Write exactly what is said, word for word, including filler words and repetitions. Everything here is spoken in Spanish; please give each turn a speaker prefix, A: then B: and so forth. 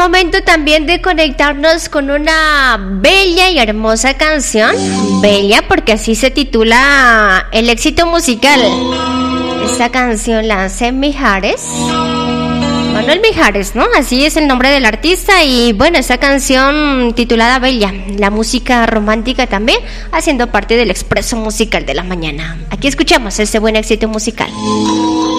A: momento también de conectarnos con una bella y hermosa canción. Bella porque así se titula el éxito musical. Esta canción la hace Mijares. Manuel Mijares, ¿no? Así es el nombre del artista. Y bueno, esta canción titulada Bella, la música romántica también, haciendo parte del expreso musical de la mañana. Aquí escuchamos este buen éxito musical.